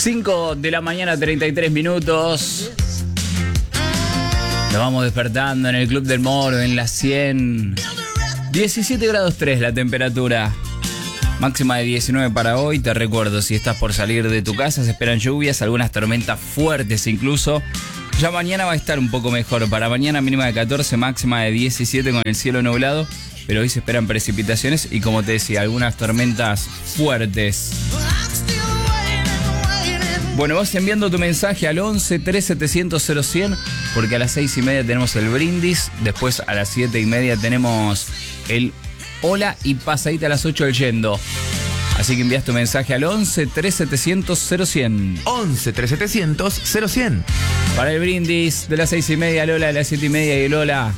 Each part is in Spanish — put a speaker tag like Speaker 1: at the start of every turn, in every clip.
Speaker 1: 5 de la mañana, 33 minutos. Nos vamos despertando en el Club del Moro, en la 100. 17 grados 3 la temperatura. Máxima de 19 para hoy. Te recuerdo, si estás por salir de tu casa, se esperan lluvias, algunas tormentas fuertes incluso. Ya mañana va a estar un poco mejor. Para mañana mínima de 14, máxima de 17 con el cielo nublado. Pero hoy se esperan precipitaciones y, como te decía, algunas tormentas fuertes. Bueno, vas enviando tu mensaje al 11 3700 0100, porque a las 6:30 tenemos el brindis. Después a las 7:30 tenemos el hola y pasadita a las 8 el yendo. Así que envías tu mensaje al 11 3700 0100.
Speaker 2: 11 3700 0100.
Speaker 1: Para el brindis de las 6:30, el hola de las 7:30 y el hola.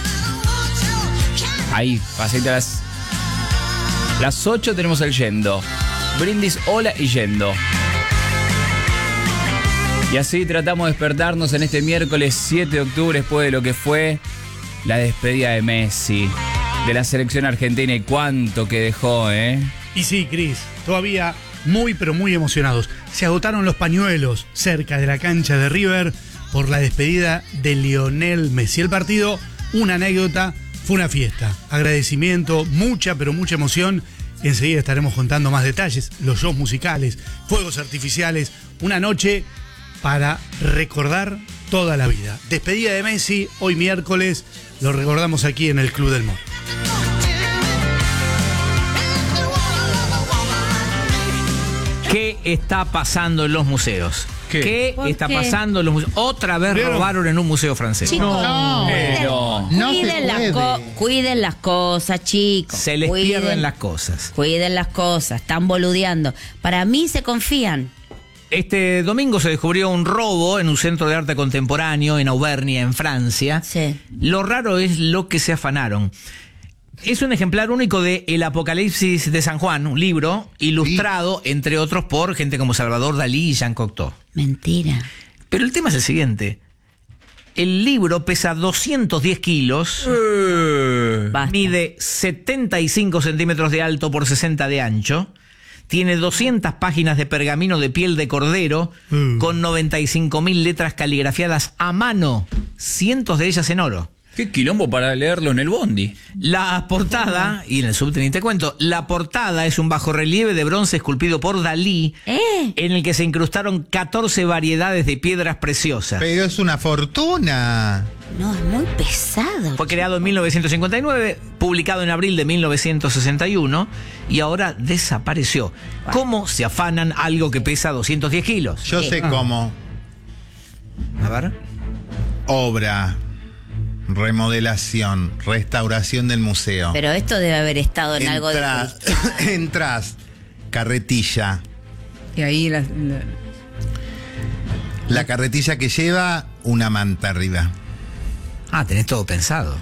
Speaker 1: Ahí, pasadita a las 8 tenemos el yendo. Brindis, hola y yendo. Y así tratamos de despertarnos en este miércoles 7 de octubre, después de lo que fue la despedida de Messi, de la selección argentina, y cuánto que dejó, ¿eh?
Speaker 3: Y sí, Cris, todavía muy pero muy emocionados. Se agotaron los pañuelos cerca de la cancha de River por la despedida de Lionel Messi. El partido, una anécdota, fue una fiesta. Agradecimiento, mucha pero mucha emoción. Enseguida estaremos contando más detalles, los shows musicales, fuegos artificiales, una noche para recordar toda la vida. Despedida de Messi, hoy miércoles, lo recordamos aquí en el Club del Moro.
Speaker 4: ¿Qué está pasando en los museos? ¿Qué está pasando en los museos? Otra vez robaron en un museo francés.
Speaker 5: Chicos, cuiden las cosas, chicos.
Speaker 4: Se les pierden las cosas.
Speaker 5: Cuiden las cosas, están boludeando. Para mí se confían.
Speaker 4: Este domingo se descubrió un robo en un centro de arte contemporáneo en Auvernia, en Francia.
Speaker 5: Sí.
Speaker 4: Lo raro es lo que se afanaron. Es un ejemplar único de El Apocalipsis de San Juan, un libro ilustrado, entre otros, por gente como Salvador Dalí y Jean Cocteau.
Speaker 5: Mentira.
Speaker 4: Pero el tema es el siguiente. El libro pesa 210 kilos, mide 75 centímetros de alto por 60 de ancho, tiene 200 páginas de pergamino de piel de cordero con 95.000 letras caligrafiadas a mano, cientos de ellas en oro.
Speaker 1: Qué quilombo para leerlo en el bondi.
Speaker 4: La portada, y en el subte ni te cuento, la portada es un bajorrelieve de bronce esculpido por Dalí, en el que se incrustaron 14 variedades de piedras preciosas.
Speaker 2: Pero es una fortuna.
Speaker 5: No, es muy pesado.
Speaker 4: Fue creado en 1959, publicado en abril de 1961 y ahora desapareció. ¿Cómo se afanan algo que pesa 210 kilos?
Speaker 2: Yo sé cómo.
Speaker 4: A ver.
Speaker 2: Obra, remodelación, restauración del museo.
Speaker 5: Pero esto debe haber estado en algo de...
Speaker 2: Entrás, carretilla.
Speaker 6: Y ahí
Speaker 2: La carretilla que lleva una manta arriba.
Speaker 4: Ah, tenés todo pensado.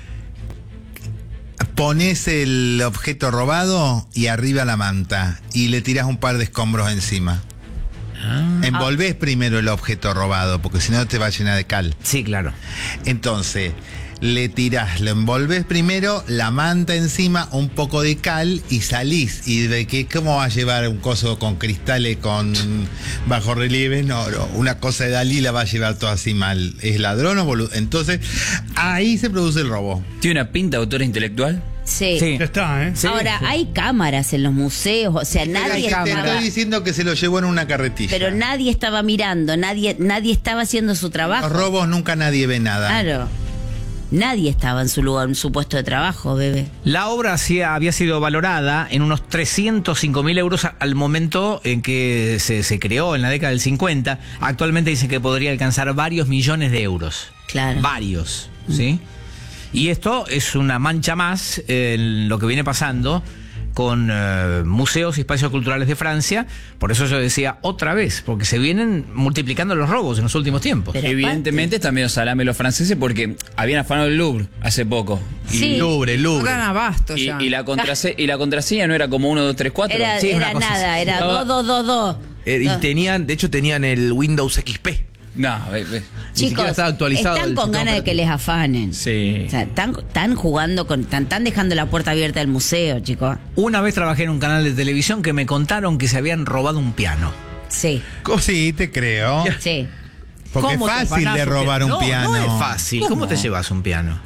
Speaker 2: Pones el objeto robado y arriba la manta y le tirás un par de escombros encima. Envolvés primero el objeto robado, porque si no te va a llenar de cal.
Speaker 4: Sí, claro.
Speaker 2: Entonces, le tirás, lo envolvés primero, la manta encima, un poco de cal y salís. Y de que, ¿cómo va a llevar un coso con cristales, con bajo relieve? No, una cosa de Dalí la va a llevar todo así mal. ¿Es ladrón o boludo? Entonces, ahí se produce el robo.
Speaker 1: ¿Tiene una pinta de autor intelectual?
Speaker 5: Sí.
Speaker 3: Ya está, ¿eh?
Speaker 4: Sí.
Speaker 5: Ahora, hay cámaras en los museos, o sea, nadie
Speaker 2: Te estoy diciendo que se lo llevó en una carretilla.
Speaker 5: Pero nadie estaba mirando, nadie estaba haciendo su trabajo.
Speaker 2: Los robos nunca nadie ve nada.
Speaker 5: Claro. Nadie estaba en su lugar, en su puesto de trabajo, bebé.
Speaker 4: La obra había sido valorada en unos 305.000 euros al momento en que se creó, en la década del 50. Actualmente dicen que podría alcanzar varios millones de euros.
Speaker 5: Claro.
Speaker 4: Varios, ¿sí? Y esto es una mancha más en lo que viene pasando con museos y espacios culturales de Francia. Por eso yo decía otra vez, porque se vienen multiplicando los robos en los últimos tiempos.
Speaker 5: Pero
Speaker 1: evidentemente están medio salame los franceses, porque habían afanado el Louvre hace poco.
Speaker 5: Sí.
Speaker 2: Louvre.
Speaker 6: no dan abasto
Speaker 1: Y,
Speaker 6: ya.
Speaker 1: y la contraseña no era como 1, 2, 3, 4.
Speaker 5: Era,
Speaker 4: Sí,
Speaker 5: era
Speaker 4: una cosa
Speaker 5: nada,
Speaker 4: así.
Speaker 5: era 2.
Speaker 7: Y tenían el Windows XP.
Speaker 1: No, ve.
Speaker 7: Ni
Speaker 5: Chicos,
Speaker 7: siquiera estaba actualizado
Speaker 5: están
Speaker 7: el
Speaker 5: con
Speaker 7: sistema
Speaker 5: ganas de que les afanen.
Speaker 1: Sí.
Speaker 5: O sea, están jugando están dejando la puerta abierta del museo, chicos.
Speaker 4: Una vez trabajé en un canal de televisión que me contaron que se habían robado un piano.
Speaker 5: Sí,
Speaker 2: Sí, te creo.
Speaker 5: sí.
Speaker 2: Porque es
Speaker 4: ¿Cómo te
Speaker 2: fácil
Speaker 4: llevas
Speaker 2: de robar un
Speaker 4: no,
Speaker 2: piano.
Speaker 4: No es fácil. ¿Cómo te llevas un piano?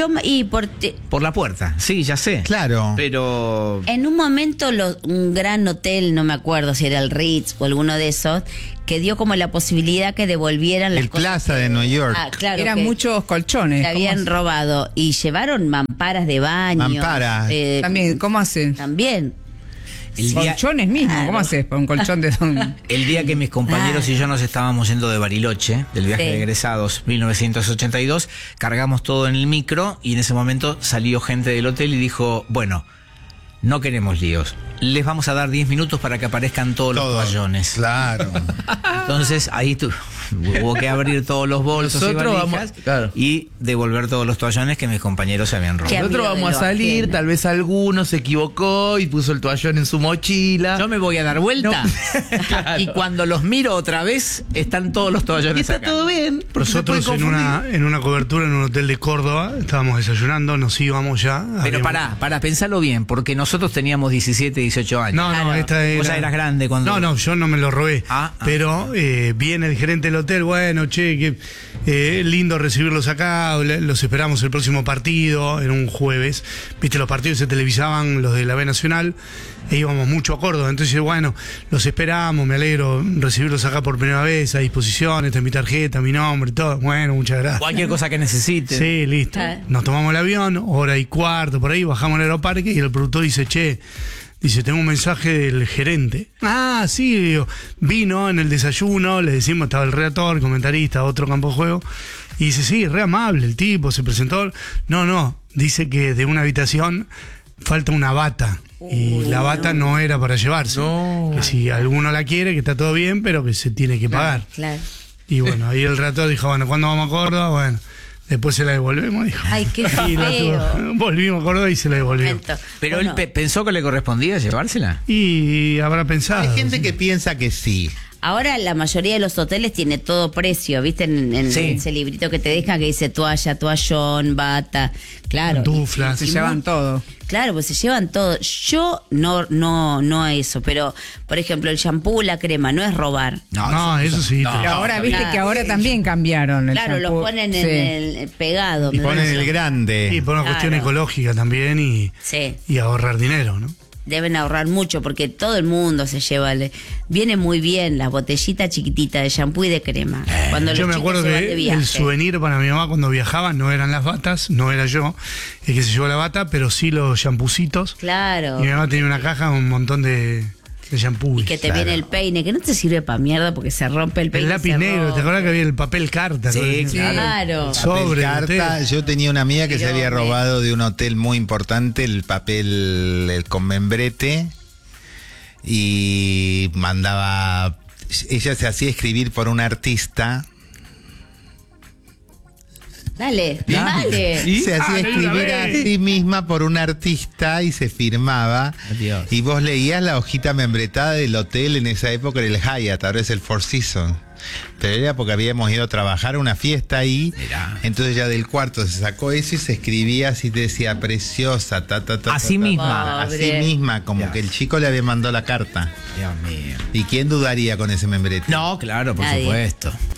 Speaker 4: Por la puerta. Sí, ya sé.
Speaker 2: Claro.
Speaker 4: Pero
Speaker 5: En un momento un gran hotel, no me acuerdo si era el Ritz o alguno de esos, que dio como la posibilidad que devolvieran las
Speaker 2: El
Speaker 5: cosas
Speaker 2: Plaza de Nueva York.
Speaker 5: claro,
Speaker 6: Eran
Speaker 5: que
Speaker 6: muchos colchones.
Speaker 5: que habían robado y llevaron mamparas de baño.
Speaker 2: Mamparas.
Speaker 6: También, ¿cómo hacen?
Speaker 5: También.
Speaker 4: el día,
Speaker 6: Colchones mismos,
Speaker 5: Claro.
Speaker 6: ¿cómo haces para un colchón de don?
Speaker 4: el día que mis compañeros y yo nos estábamos yendo de Bariloche, del viaje
Speaker 5: Sí.
Speaker 4: de egresados 1982, cargamos todo en el micro y en ese momento salió gente del hotel y dijo, bueno, no queremos líos. Les vamos a dar 10 minutos para que aparezcan todos los toallones.
Speaker 2: Claro.
Speaker 4: Entonces ahí hubo que abrir todos los bolsos
Speaker 7: Nosotros
Speaker 4: y
Speaker 7: vamos-
Speaker 4: valijas
Speaker 7: claro.
Speaker 4: y devolver todos los toallones que mis compañeros se habían
Speaker 5: Qué
Speaker 4: robado.
Speaker 7: Nosotros
Speaker 5: amigo de
Speaker 7: vamos a
Speaker 5: lo
Speaker 7: salir,
Speaker 5: ajeno.
Speaker 7: tal vez alguno se equivocó y puso el toallón en su mochila.
Speaker 4: Yo me voy a dar vuelta y cuando los miro otra vez están todos los
Speaker 7: Y
Speaker 4: toallones
Speaker 7: está
Speaker 4: acá.
Speaker 7: todo bien. porque se
Speaker 3: Nosotros
Speaker 7: puede confundir.
Speaker 3: en una cobertura en un hotel de Córdoba estábamos desayunando, nos íbamos ya.
Speaker 4: Pero
Speaker 3: habíamos-
Speaker 4: pará, pensalo bien, porque nosotros teníamos 17, 18 años.
Speaker 3: No,
Speaker 5: Claro.
Speaker 3: esta era...
Speaker 4: Vos ya eras grande cuando...
Speaker 3: No, yo no me lo robé. Pero viene el gerente del hotel, bueno, che, que lindo recibirlos acá, los esperamos el próximo partido, en un jueves. Viste, los partidos se televisaban, los de la B Nacional, e íbamos mucho a Córdoba. Entonces, bueno, los esperamos, me alegro recibirlos acá por primera vez, a disposición, esta es mi tarjeta, mi nombre, todo. Bueno, muchas gracias.
Speaker 4: Cualquier cosa que necesiten.
Speaker 3: Sí, listo.
Speaker 5: Ah.
Speaker 3: Nos tomamos el avión, 1:15 por ahí, bajamos al aeroparque y el productor dice, che, dice, tengo un mensaje del gerente. Ah, sí, digo, vino en el desayuno, le decimos, estaba el redactor, comentarista, otro campo de juego, y dice, sí, re amable el tipo, se presentó. No, dice que de una habitación falta una bata. Y la bata no era para llevarse.
Speaker 7: No.
Speaker 3: Que si alguno la quiere, que está todo bien, pero que se tiene que pagar.
Speaker 5: Claro.
Speaker 3: Y bueno, ahí el redactor dijo, bueno, ¿cuándo vamos a Córdoba? Bueno, después se la devolvemos, dijo.
Speaker 5: Ay, qué
Speaker 3: Y la
Speaker 5: feo.
Speaker 3: volvimos a Córdoba y se la devolvió.
Speaker 5: Momento.
Speaker 4: Pero
Speaker 5: Bueno,
Speaker 4: él pensó que le correspondía llevársela.
Speaker 3: Y habrá pensado.
Speaker 2: Hay gente que piensa que sí.
Speaker 5: ahora la mayoría de los hoteles tiene todo precio, ¿viste? En
Speaker 4: Sí.
Speaker 5: ese librito que te dejan que dice toalla, toallón, bata. Claro.
Speaker 3: Pantuflas.
Speaker 6: Se llevan todo.
Speaker 5: Claro, pues se llevan todo. Yo no a eso, pero por ejemplo, el shampoo, la crema, no es robar.
Speaker 3: No, eso sí.
Speaker 4: No.
Speaker 6: Y ahora, viste
Speaker 5: claro.
Speaker 6: que ahora también cambiaron. El
Speaker 5: Claro,
Speaker 6: shampoo.
Speaker 5: lo ponen
Speaker 6: Sí.
Speaker 5: en el pegado. me
Speaker 2: Ponen
Speaker 5: parece.
Speaker 2: el grande.
Speaker 3: Y por una cuestión
Speaker 5: Claro.
Speaker 3: ecológica también
Speaker 5: Sí.
Speaker 3: y ahorrar dinero, ¿no?
Speaker 5: Deben ahorrar mucho porque todo el mundo se lleva. Viene muy bien la botellita chiquitita de shampoo y de crema. Cuando
Speaker 3: Yo
Speaker 5: los
Speaker 3: me
Speaker 5: chicos
Speaker 3: acuerdo
Speaker 5: se van de
Speaker 3: que
Speaker 5: viaje.
Speaker 3: el souvenir para mi mamá cuando viajaba no eran las batas, no era yo el que se llevó la bata, pero sí los champucitos.
Speaker 5: Claro.
Speaker 3: Y mi mamá tenía una caja con un montón de shampoo.
Speaker 5: Y que te viene el peine, que no te sirve para mierda porque se rompe el peine.
Speaker 3: El lápiz
Speaker 5: se
Speaker 3: negro, ¿te
Speaker 5: rompe.
Speaker 3: acuerdas que había el papel carta?
Speaker 4: Sí,
Speaker 5: Claro.
Speaker 3: Sobre
Speaker 2: Carta,
Speaker 3: hotel.
Speaker 2: yo tenía una amiga que se
Speaker 5: Pero
Speaker 2: había
Speaker 5: me-
Speaker 2: robado de un hotel muy importante el papel con membrete y mandaba, ella se hacía escribir por un artista.
Speaker 5: Dale, dale.
Speaker 2: Se hacía
Speaker 3: Ah,
Speaker 2: escribir
Speaker 3: una
Speaker 2: a
Speaker 3: vez.
Speaker 2: sí misma por un artista y se firmaba.
Speaker 4: Adiós.
Speaker 2: Y vos leías la hojita membretada del hotel, en esa época era el Hyatt, ahora es el Four Seasons. Pero era porque habíamos ido a trabajar a una fiesta ahí.
Speaker 4: Mirá.
Speaker 2: Entonces ya del cuarto se sacó eso y se escribía así, te decía preciosa,
Speaker 4: Así misma.
Speaker 2: Así
Speaker 5: Pobre.
Speaker 2: misma, como
Speaker 4: Ya.
Speaker 2: que el chico le había mandado la carta.
Speaker 4: Dios mío.
Speaker 2: ¿Y quién dudaría con ese membrete?
Speaker 4: No, claro, por
Speaker 5: Nadie.
Speaker 4: supuesto.